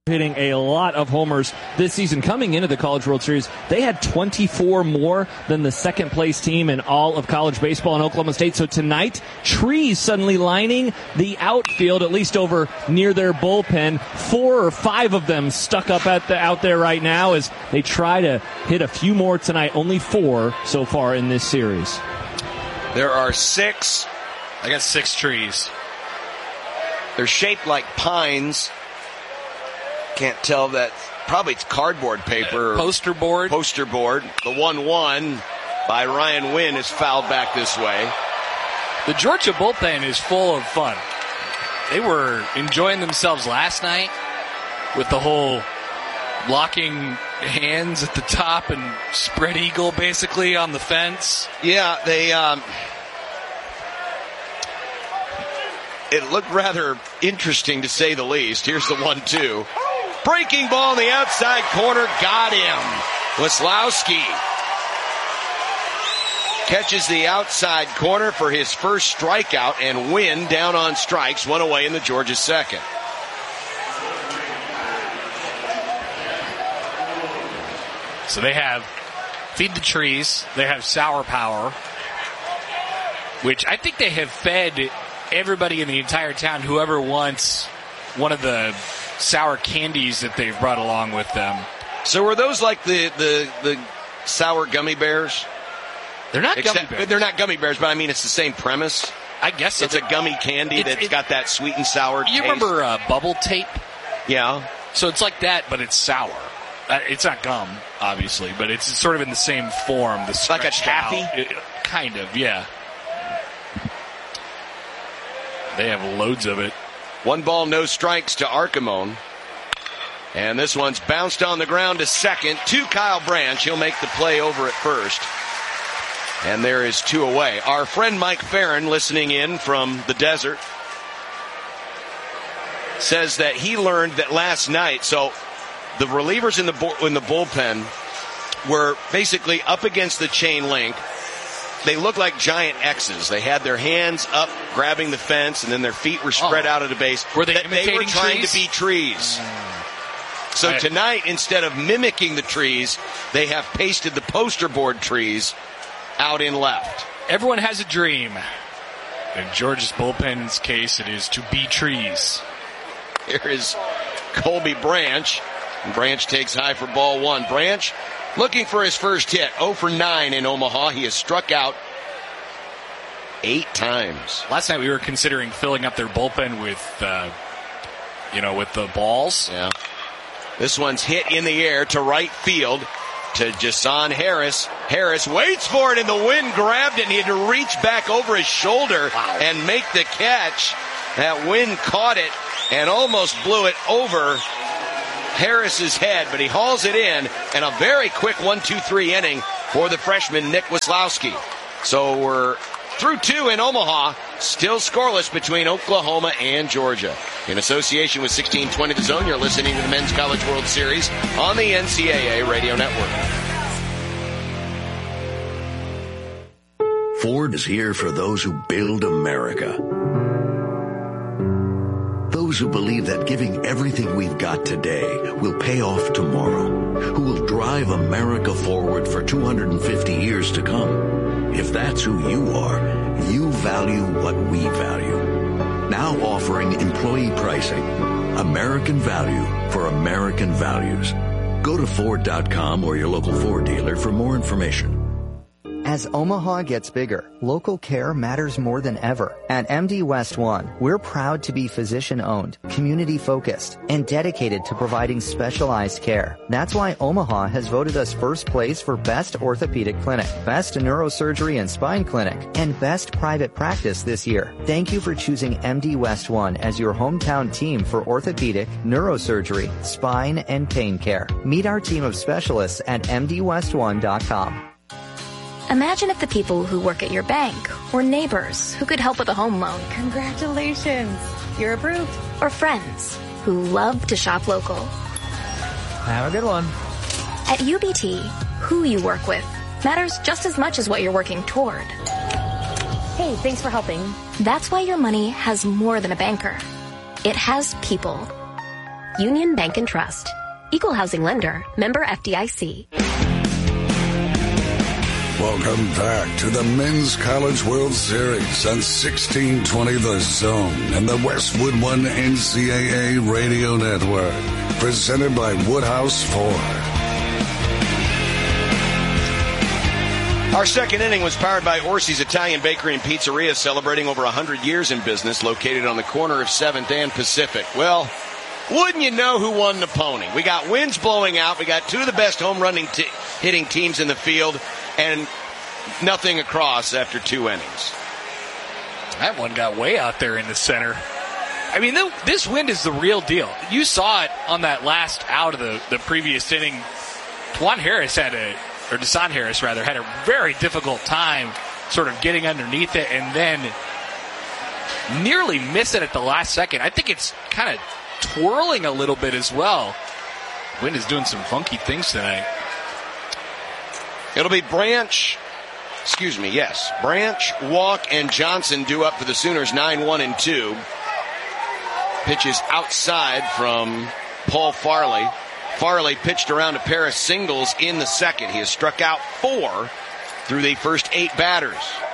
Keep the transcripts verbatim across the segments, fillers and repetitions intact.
hitting a lot of homers this season. Coming into the College World Series, they had twenty-four more than the second place team in all of college baseball in Oklahoma State. So tonight, trees suddenly lining the outfield, at least over near their bullpen. Four or five of them stuck up at the, out there right now as they try to hit a few more tonight. Only four so far in this series. There are six. I got six trees. They're shaped like pines. Can't tell that. Probably it's cardboard paper. Uh, poster board. Poster board. The one one by Ryan Wynn is fouled back this way. The Georgia bullpen is full of fun. They were enjoying themselves last night with the whole locking hands at the top and spread eagle basically on the fence. Yeah, they... Um, it looked rather interesting to say the least. Here's the one two. Breaking ball in the outside corner, got him. Weslowski catches the outside corner for his first strikeout, and Wynn down on strikes, one away in the Georgia second. So they have Feed the Trees, they have Sour Power, which I think they have fed everybody in the entire town, whoever wants one of the sour candies that they've brought along with them. So were those like the, the, the sour gummy bears? They're not Except, gummy bears. They're not gummy bears, but I mean it's the same premise. I guess so. It's a gummy candy it's, that's it, got that sweet and sour taste. You remember uh, bubble tape? Yeah. So it's like that, but it's sour. Uh, it's not gum, obviously, but it's sort of in the same form. The like a taffy? It, kind of, yeah. They have loads of it. One ball, no strikes to Archimon. And this one's bounced on the ground to second to Kyle Branch. He'll make the play over at first. And there is two away. Our friend Mike Farron, listening in from the desert, says that he learned that last night, so the relievers in the bu- in the bullpen were basically up against the chain link. They looked like giant X's. They had their hands up, grabbing the fence, and then their feet were spread oh. out at the base. Were they that imitating They were trying trees? to be trees. Mm. So I, tonight, instead of mimicking the trees, they have pasted the poster board trees out in left. Everyone has a dream. In Georgia's bullpen's case, it is to be trees. Here is Colby Branch. And Branch takes high for ball one. Branch looking for his first hit. oh for nine in Omaha. He has struck out eight times. Last night we were considering filling up their bullpen with, uh, you know, with the balls. Yeah. This one's hit in the air to right field to Jason Harris. Harris waits for it, and the wind grabbed it, and he had to reach back over his shoulder wow. and make the catch. That wind caught it and almost blew it over Harris's head, but he hauls it in, and a very quick one two three inning for the freshman Nick Weslowski. So we're through two in Omaha, still scoreless between Oklahoma and Georgia. In association with sixteen twenty The Zone, you're listening to the Men's College World Series on the N C double A Radio Network. Ford is here for those who build America. Those who believe that giving everything we've got today will pay off tomorrow, who will drive America forward for two hundred fifty years to come. If that's who you are, you value what we value. Now offering employee pricing. American value for American values. Go to Ford dot com or your local Ford dealer for more information. As Omaha gets bigger, local care matters more than ever. At M D West One, we're proud to be physician-owned, community-focused, and dedicated to providing specialized care. That's why Omaha has voted us first place for Best Orthopedic Clinic, Best Neurosurgery and Spine Clinic, and Best Private Practice this year. Thank you for choosing M D West One as your hometown team for orthopedic, neurosurgery, spine, and pain care. Meet our team of specialists at M D West one dot com. Imagine if the people who work at your bank were neighbors who could help with a home loan. Congratulations, you're approved. Or friends who love to shop local. Have a good one. At U B T, who you work with matters just as much as what you're working toward. Hey, thanks for helping. That's why your money has more than a banker. It has people. Union Bank and Trust. Equal housing lender. Member F D I C. Welcome back to the Men's College World Series on sixteen twenty The Zone and the Westwood One N C double A Radio Network. Presented by Woodhouse Ford. Our second inning was powered by Orsi's Italian Bakery and Pizzeria, celebrating over one hundred years in business, located on the corner of seventh and Pacific. Well, wouldn't you know who won the pony? We got winds blowing out. We got two of the best home running t- hitting teams in the field, and nothing across after two innings. That one got way out there in the center. I mean, this wind is the real deal. You saw it on that last out of the, the previous inning. Twan Harris had a, or Desan Harris rather, had a very difficult time sort of getting underneath it and then nearly miss it at the last second. I think it's kind of twirling a little bit as well. Wind is doing some funky things tonight. It'll be Branch, excuse me, yes. Branch, Walk, and Johnson due up for the Sooners, nine one and two. Pitches outside from Paul Farley. Farley pitched around a pair of singles in the second. He has struck out four through the first eight batters.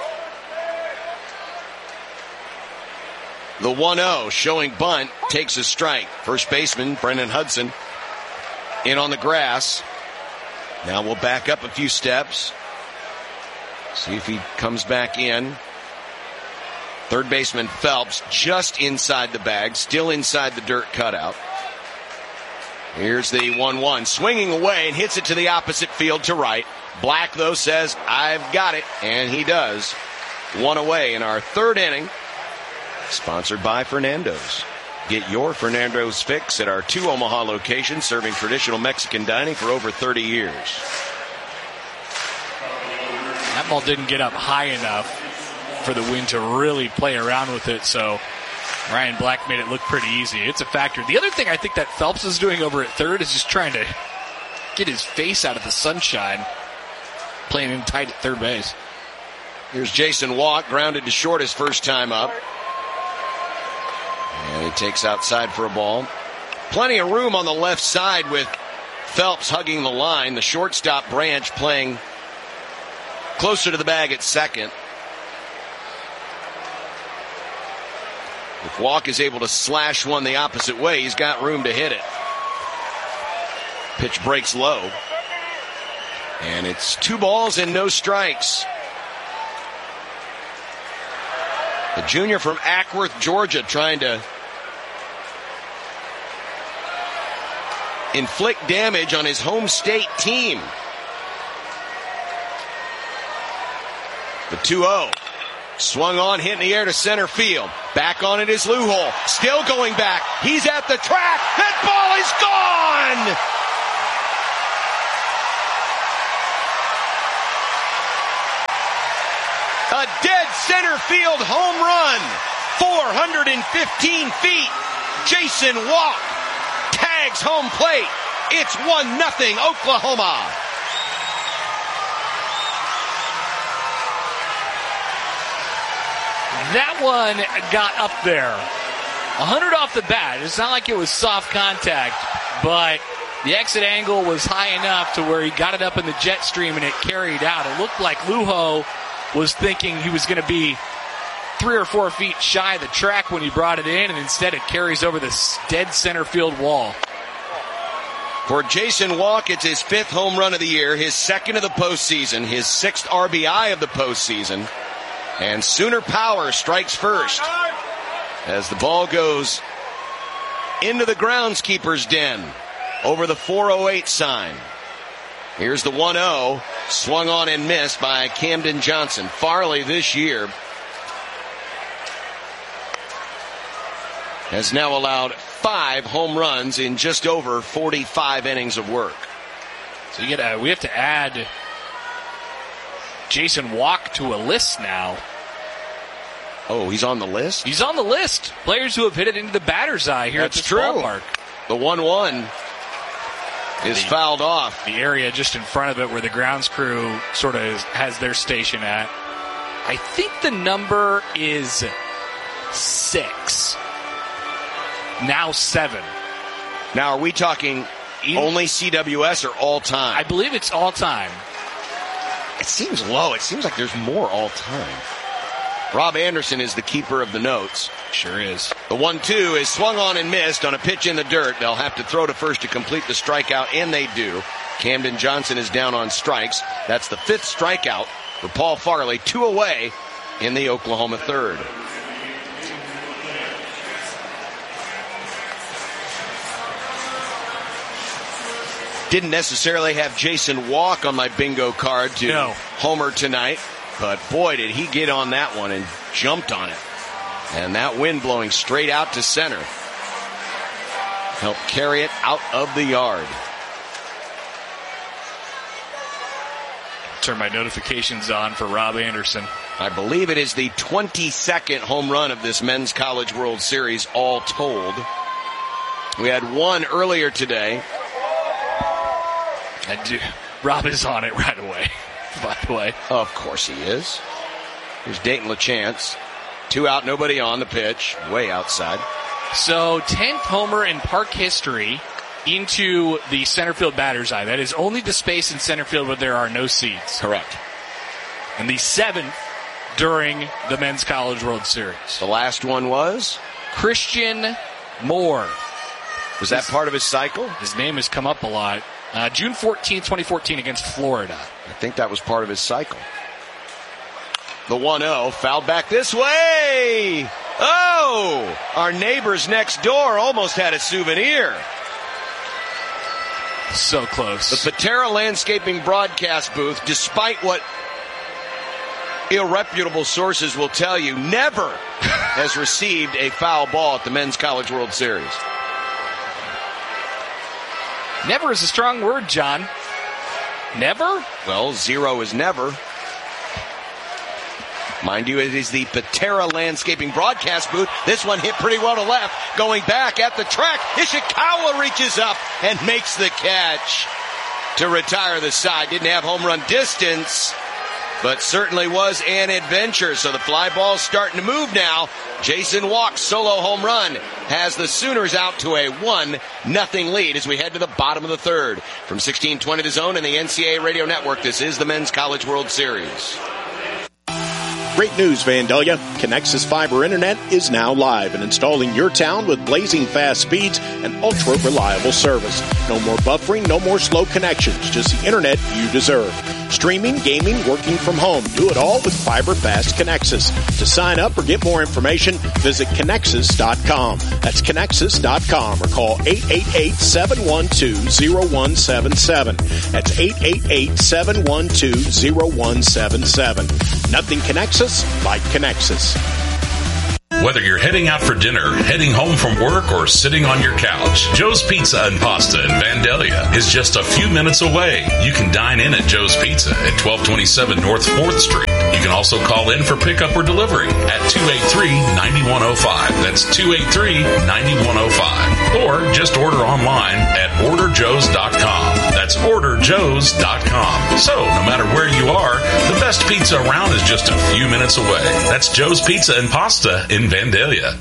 The one oh showing bunt takes a strike. First baseman Brendan Hudson in on the grass. Now we'll back up a few steps. See if he comes back in. Third baseman Phelps just inside the bag, still inside the dirt cutout. Here's the one one, swinging away and hits it to the opposite field to right. Black, though, says, I've got it, and he does. One away in our third inning, sponsored by Fernando's. Get your Fernando's fix at our two Omaha locations, serving traditional Mexican dining for over thirty years. That ball didn't get up high enough for the wind to really play around with it, so Ryan Black made it look pretty easy. It's a factor. The other thing I think that Phelps is doing over at third is just trying to get his face out of the sunshine, playing him tight at third base. Here's Jason Walk, grounded to short his first time up. And he takes outside for a ball. Plenty of room on the left side with Phelps hugging the line. The shortstop Branch playing closer to the bag at second. If Walk is able to slash one the opposite way, he's got room to hit it. Pitch breaks low. And it's two balls and no strikes. The junior from Ackworth, Georgia, trying to inflict damage on his home state team. The two oh. Swung on, hit in the air to center field. Back on it is Luhol. Still going back. He's at the track. That ball is gone! A dead center field home run. four hundred fifteen feet. Jason Walk tags home plate. It's one nothing Oklahoma. That one got up there. one hundred off the bat. It's not like it was soft contact, but the exit angle was high enough to where he got it up in the jet stream and it carried out. It looked like Luho was thinking he was going to be three or four feet shy of the track when he brought it in, and instead it carries over this dead center field wall. For Jason Walk, it's his fifth home run of the year, his second of the postseason, his sixth R B I of the postseason. And Sooner Power strikes first as the ball goes into the groundskeeper's den over the four oh eight sign. Here's the one oh, swung on and missed by Camden Johnson. Farley this year has now allowed five home runs in just over forty-five innings of work. So you get a, we have to add Jason Walk to a list now. Oh, he's on the list? He's on the list. Players who have hit it into the batter's eye here That's at this true. ballpark. The one one is the, fouled off. The area just in front of it where the grounds crew sort of is, has their station at. I think the number is six. Now seven. Now, are we talking only C W S or all time? I believe it's all time. It seems low. It seems like there's more all time. Rob Anderson is the keeper of the notes. Sure is. The one two is swung on and missed on a pitch in the dirt. They'll have to throw to first to complete the strikeout, and they do. Camden Johnson is down on strikes. That's the fifth strikeout for Paul Farley. Two away in the Oklahoma third. Didn't necessarily have Jason Walk on my bingo card to no. homer tonight, but boy, did he get on that one and jumped on it. And that wind blowing straight out to center helped carry it out of the yard. Turn my notifications on for Rob Anderson. I believe it is the twenty-second home run of this Men's College World Series all told. We had one earlier today. I do. Rob is on it right away, by the way. Of course he is. Here's Dayton LaChance. Two out, nobody on the pitch. Way outside. So, tenth homer in Park history into the center field batter's eye. That is only the space in center field where there are no seats. Correct. And the seventh during the Men's College World Series. The last one was? Christian Moore. Was that part of his cycle? His name has come up a lot. Uh, June fourteenth, twenty fourteen against Florida. I think that was part of his cycle. The one oh, fouled back this way. Oh, our neighbors next door almost had a souvenir. So close. The Patera Landscaping broadcast booth, despite what irreputable sources will tell you, never has received a foul ball at the Men's College World Series. Never is a strong word, John. Never? Well, zero is never. Mind you, it is the Patera Landscaping broadcast booth. This one hit pretty well to left. Going back at the track, Ishikawa reaches up and makes the catch to retire the side. Didn't have home run distance, but certainly was an adventure. So the fly ball's starting to move now. Jason Walk's solo home run has the Sooners out to a one nothing lead as we head to the bottom of the third. From sixteen twenty The Zone and the N C A A Radio Network, this is the Men's College World Series. Great news, Vandalia. Connexus Fiber Internet is now live and installing your town with blazing fast speeds and ultra-reliable service. No more buffering, no more slow connections, just the internet you deserve. Streaming, gaming, working from home. Do it all with Fiber Fast Connexus. To sign up or get more information, visit Connexus dot com. That's Connexus dot com or call eight eight eight, seven one two, zero one seven seven. That's eight eight eight, seven one two, zero one seven seven. Nothing connects us like Connexus. Whether you're heading out for dinner, heading home from work, or sitting on your couch, Joe's Pizza and Pasta in Vandalia is just a few minutes away. You can dine in at Joe's Pizza at twelve twenty-seven North fourth Street. You can also call in for pickup or delivery at two eight three, nine one oh five. That's two eight three, nine one oh five. Or just order online at order joes dot com. That's order joes dot com. So, no matter where you are, the best pizza around is just a few minutes away. That's Joe's Pizza and Pasta in Vandalia.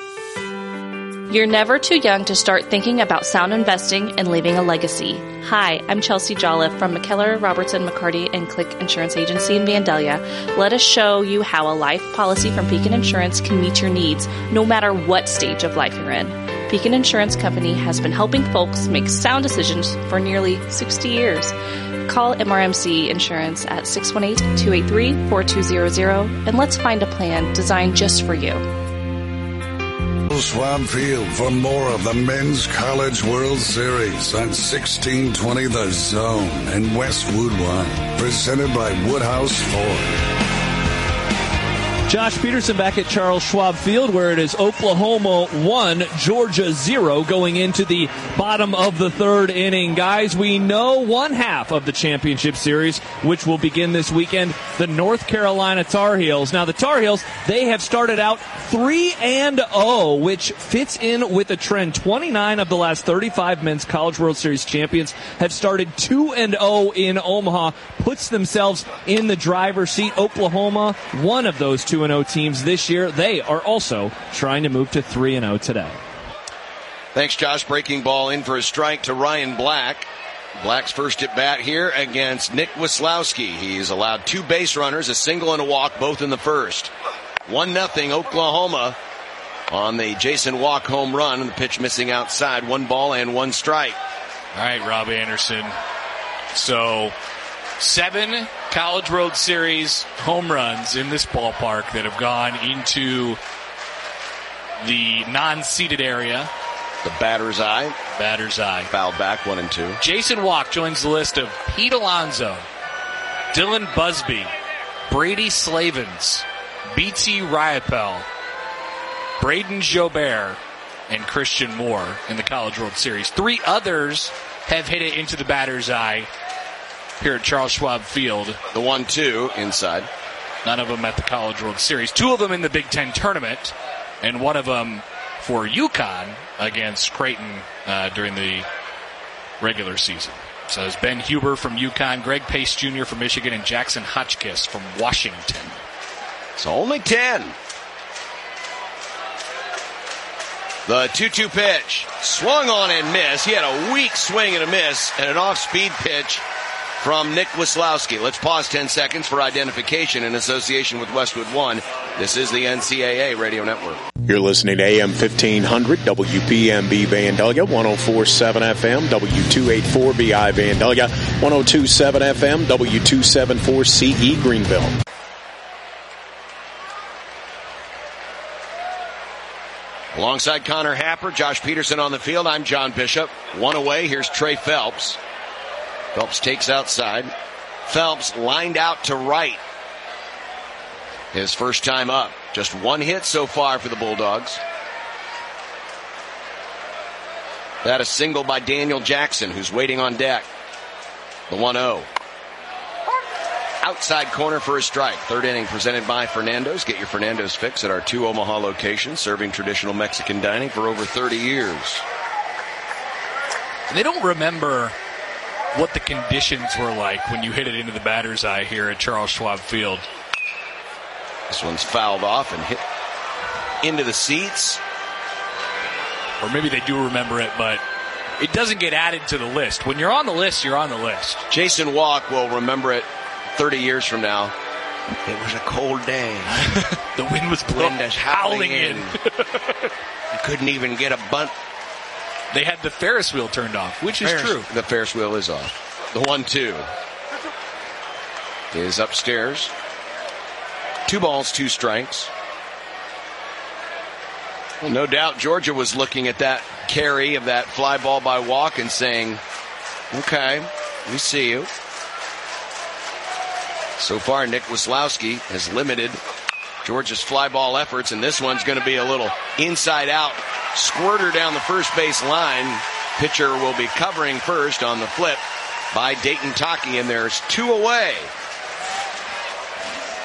You're never too young to start thinking about sound investing and leaving a legacy. Hi, I'm Chelsea Jolliffe from McKellar, Robertson, McCarty, and Click Insurance Agency in Vandalia. Let us show you how a life policy from Pekin Insurance can meet your needs, no matter what stage of life you're in. Pekin Insurance Company has been helping folks make sound decisions for nearly sixty years. Call M R M C Insurance at six one eight, two eight three, four two zero zero and let's find a plan designed just for you. Schwab Field for more of the Men's College World Series on sixteen twenty The Zone and Westwood One. Presented by Woodhouse Ford. Josh Peterson back at Charles Schwab Field, where it is Oklahoma one, Georgia zero, going into the bottom of the third inning. Guys, we know one half of the championship series, which will begin this weekend, the North Carolina Tar Heels. Now, the Tar Heels, they have started out three and oh, which fits in with a trend. twenty-nine of the last thirty-five Men's College World Series champions have started two and oh in Omaha, puts themselves in the driver's seat. Oklahoma, one of those two and oh teams this year. They are also trying to move to three and oh today. Thanks, Josh. Breaking ball in for a strike to Ryan Black. Black's first at bat here against Nick Wislowski. He's allowed two base runners, a single and a walk, both in the first. One nothing Oklahoma on the Jason Walk home run, and the pitch missing outside. One ball and one strike. All right, Rob Anderson. So, seven College World Series home runs in this ballpark that have gone into the non-seated area. The batter's eye. Batter's eye. Fouled back, one and two. Jason Walk joins the list of Pete Alonso, Dylan Busby, Brady Slavens, B T Riopel, Braden Jobert, and Christian Moore in the College World Series. Three others have hit it into the batter's eye here at Charles Schwab Field. The one two inside. None of them at the College World Series. Two of them in the Big Ten tournament, and one of them for UConn against Creighton uh, during the regular season. So it's Ben Huber from UConn, Greg Pace Junior from Michigan, and Jackson Hotchkiss from Washington. So only ten. The two two pitch. Swung on and missed. He had a weak swing and a miss, and an off-speed pitch from Nick Wislowski. Let's pause ten seconds for identification in association with Westwood One. This is the N C A A Radio Network. You're listening to A M fifteen hundred W P M B Vandalia, one oh four point seven F M, W two eighty-four B I Vandalia, one oh two point seven F M, W two seventy-four C E Greenville. Alongside Connor Happer, Josh Peterson on the field, I'm John Bishop. One away, here's Trey Phelps. Phelps takes outside. Phelps lined out to right. His first time up. Just one hit so far for the Bulldogs. That a single by Daniel Jackson, who's waiting on deck. The one oh. Outside corner for a strike. Third inning presented by Fernando's. Get your Fernando's fix at our two Omaha locations, serving traditional Mexican dining for over thirty years. They don't remember what the conditions were like when you hit it into the batter's eye here at Charles Schwab Field. This one's fouled off and hit into the seats. Or maybe they do remember it, but it doesn't get added to the list. When you're on the list, you're on the list. Jason Walk will remember it thirty years from now. It was a cold day. The wind was blowing, howling in. in. You couldn't even get a bunt. They had the Ferris wheel turned off, which is Ferris, true. The Ferris wheel is off. The one two is upstairs. Two balls, two strikes. Well, no doubt Georgia was looking at that carry of that fly ball by Walk and saying, okay, we see you. So far, Nick Wislowski has limited Georgia's fly ball efforts, and this one's going to be a little inside out squirter down the first base line. Pitcher will be covering first on the flip by Dayton Taki, and there's two away.